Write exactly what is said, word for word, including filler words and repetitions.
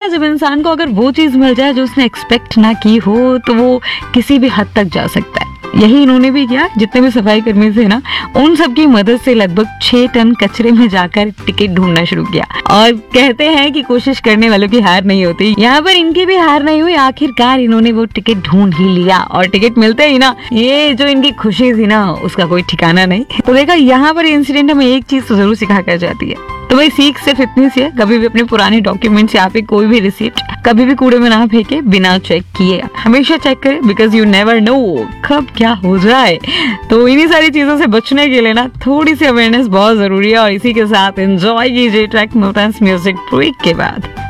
जब इंसान को अगर वो चीज मिल जाए जो उसने एक्सपेक्ट ना की हो तो वो किसी भी हद तक जा सकता है। यही इन्होंने भी किया। जितने भी सफाई कर्मी थे ना, उन सब की मदद से लगभग छह टन कचरे में जाकर टिकट ढूंढना शुरू किया। और कहते हैं कि कोशिश करने वालों की हार नहीं होती। यहाँ पर इनकी भी हार नहीं हुई, आखिरकार इन्होंने वो टिकट ढूंढ ही लिया। और टिकट मिलते ही ना, ये जो इनकी खुशी थी ना, उसका कोई ठिकाना नहीं। तो देखा, यहाँ पर इंसिडेंट हमें एक चीज तो जरूर सिखा कर जाती है। तो भाई सीख सिर्फ इतनी सी है, कभी भी अपने पुराने डॉक्यूमेंट्स या फिर कोई भी रिसिप्ट कभी भी कूड़े में ना फेंके बिना चेक किए। हमेशा चेक करें, बिकॉज यू नेवर नो कब क्या हो जाए। तो इन्हीं सारी चीजों से बचने के लिए ना थोड़ी सी अवेयरनेस बहुत जरूरी है। और इसी के साथ एंजॉय कीजिए ट्रैक म्यूजिक ब्रेक के बाद।